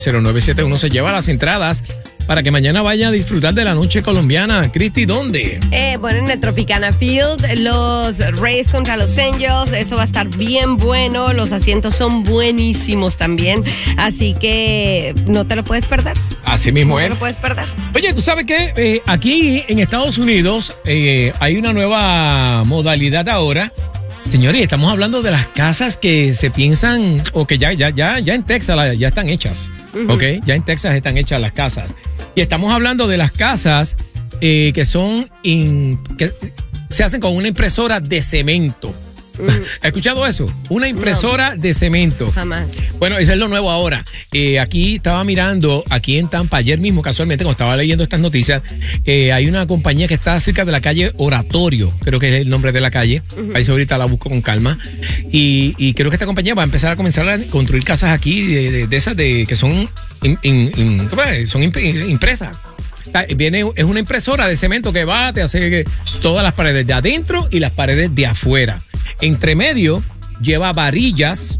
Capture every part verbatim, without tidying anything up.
cero nueve siete uno se lleva las entradas para que mañana vaya a disfrutar de la noche colombiana. Cristi, ¿dónde? Eh, bueno, en el Tropicana Field, los Rays contra los Angels, eso va a estar bien bueno, los asientos son buenísimos también, así que no te lo puedes perder. Así mismo es. No te lo puedes perder. Oye, ¿tú sabes qué? Eh, aquí en Estados Unidos eh, hay una nueva modalidad ahora. Señores, estamos hablando de las casas que se piensan, o que ya, ya, ya, ya en Texas la, ya están hechas, uh-huh. ¿ok? Ya en Texas están hechas las casas. Y estamos hablando de las casas eh, que son, in, que se hacen con una impresora de cemento. Uh-huh. ¿Has escuchado eso? Una impresora no, de cemento. Jamás. Bueno, eso es lo nuevo ahora. Eh, aquí estaba mirando, aquí en Tampa, ayer mismo casualmente, cuando estaba leyendo estas noticias, eh, hay una compañía que está cerca de la calle Oratorio, creo que es el nombre de la calle. Uh-huh. Ahí ahorita la busco con calma. Y, y creo que esta compañía va a empezar a comenzar a construir casas aquí de, de, de esas de que son, in, in, in, son imp, impresas. Viene, es una impresora de cemento que va, te hace todas las paredes de adentro y las paredes de afuera. Entre medio lleva varillas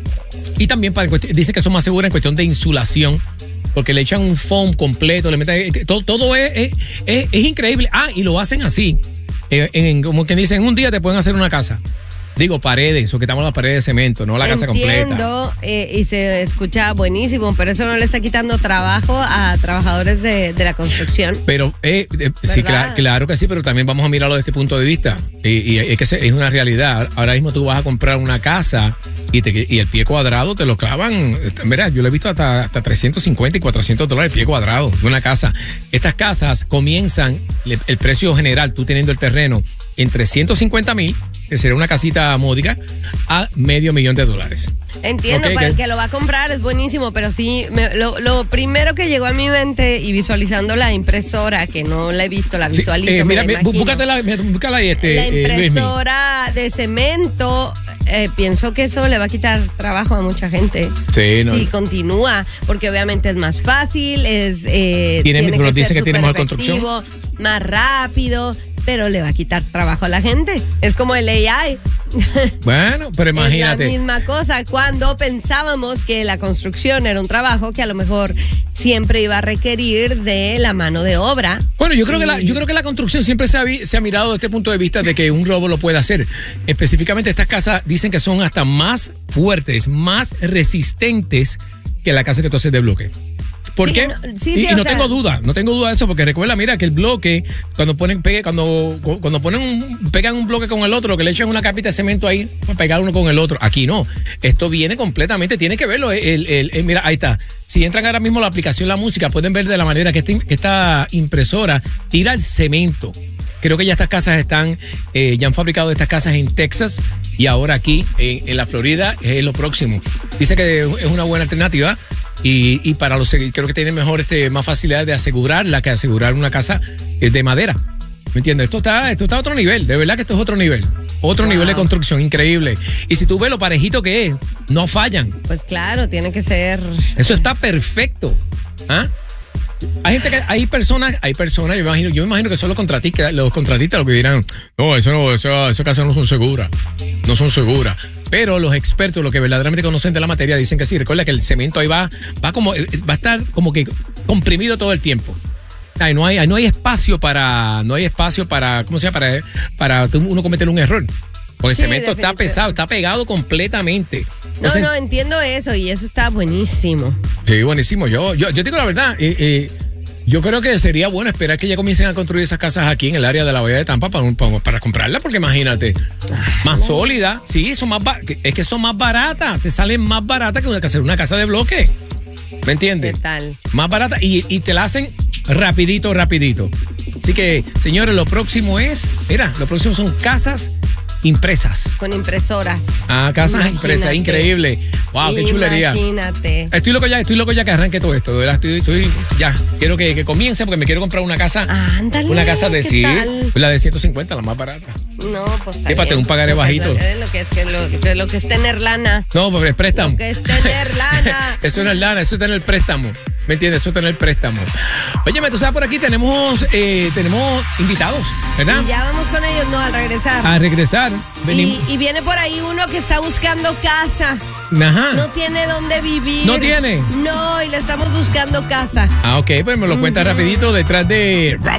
y también para, dice que son más seguras en cuestión de insulación porque le echan un foam completo, le meten, todo, todo es, es, es, es increíble. Ah, y lo hacen así, en, en, como que dicen, un día te pueden hacer una casa. Digo, paredes, o quitamos las paredes de cemento, no la casa completa. Entiendo, eh, y se escucha buenísimo, pero eso no le está quitando trabajo a trabajadores de, de la construcción. Pero, eh, eh, sí, cl- claro que sí, pero también vamos a mirarlo desde este punto de vista. Y, y es que es una realidad. Ahora mismo tú vas a comprar una casa y, te, y el pie cuadrado te lo clavan. Mira, yo lo he visto hasta, hasta trescientos cincuenta y cuatrocientos dólares el pie cuadrado de una casa. Estas casas comienzan, el, el precio general, tú teniendo el terreno, entre ciento cincuenta mil, que sería una casita módica, a medio millón de dólares. Entiendo, okay, para el que lo va a comprar es buenísimo, pero sí, me, lo, lo primero que llegó a mi mente y visualizando la impresora, que no la he visto, la visualizo, sí, eh, mira, me la búscate la, búscala ahí, este, la impresora eh, de cemento, eh, pienso que eso le va a quitar trabajo a mucha gente. Sí, no. Si continúa, porque obviamente es más fácil, es eh, tiene, tiene pero que dice ser que tiene mejor construcción, más rápido, pero le va a quitar trabajo a la gente. Es como el A I. Bueno, pero imagínate. Es la misma cosa. Cuando pensábamos que la construcción era un trabajo que a lo mejor siempre iba a requerir de la mano de obra. Bueno, yo creo que la, yo creo que la construcción siempre se ha, se ha mirado desde este punto de vista de que un robo lo puede hacer. Específicamente estas casas dicen que son hasta más fuertes, más resistentes que la casa que tú haces de bloque. ¿Por sí, qué? No, sí, sí, y, y no sea, tengo duda, no tengo duda de eso, porque recuerda, mira, que el bloque, cuando ponen, pegue, cuando, cuando ponen un, pegan un bloque con el otro, que le echan una capita de cemento ahí para pegar uno con el otro. Aquí no. Esto viene completamente, tiene que verlo. El, el, el, mira, ahí está. Si entran ahora mismo a la aplicación La Música, pueden ver de la manera que esta, esta impresora tira el cemento. Creo que ya estas casas están, eh, ya han fabricado estas casas en Texas y ahora aquí en, en la Florida es lo próximo. Dice que es una buena alternativa. Y, y para los creo que tienen mejor este más facilidad de asegurarla que asegurar una casa de madera. ¿Me entiendes? Esto está, esto está a otro nivel, de verdad que esto es otro nivel. Otro wow. nivel de construcción, increíble. Y si tú ves lo parejito que es, no fallan. Pues claro, tiene que ser. Eso está perfecto. ¿Ah? Hay gente que, hay personas, hay personas, yo me imagino, yo me imagino que son los contratistas, los contratistas los que dirán, no, eso no, eso, esas casas no son seguras, no son seguras. Pero los expertos, los que verdaderamente conocen de la materia, dicen que sí. Recuerda que el cemento ahí va, va como, va a estar como que comprimido todo el tiempo. Ahí no hay, ahí no hay espacio para, no hay espacio para, ¿cómo se llama? Para, para uno cometer un error. Porque sí, el cemento está pesado, está pegado completamente. Entonces, no, no, entiendo eso y eso está buenísimo. Sí, buenísimo. Yo, yo, yo digo la verdad, eh, eh, yo creo que sería bueno esperar que ya comiencen a construir esas casas aquí en el área de la Bahía de Tampa para, para, para comprarlas, porque imagínate, más no. sólidas, sí, son más es que son más baratas, te salen más baratas que una casa, una casa de bloque. ¿Me entiendes? ¿Qué tal? Más barata y, y te la hacen rapidito, rapidito. Así que, señores, lo próximo es, mira, lo próximo son casas impresas. Con impresoras. Ah, casas Imagínate. impresas, increíble. Wow, qué chulería. Imagínate. Estoy loco ya, estoy loco ya que arranque todo esto. De verdad, estoy, estoy ya. Quiero que, que comience porque me quiero comprar una casa. Ándale. Una casa de sí, tal? la de ciento cincuenta, la más barata. No, pues está ¿Qué para tener un pagaré bajito? Es lo que es, que lo, que lo que es tener lana. No, porque es préstamo. Lo que es tener lana. Eso no es lana, eso es tener préstamo. ¿Me entiendes? Eso es tener préstamo. Óyeme, tú sabes, por aquí tenemos eh, tenemos invitados, ¿verdad? Y ya vamos con ellos, no, al regresar. A regresar. Y, y viene por ahí uno que está buscando casa. Ajá. No tiene dónde vivir. ¿No tiene? No, y le estamos buscando casa. Ah, ok, pues me lo cuenta uh-huh. rapidito detrás de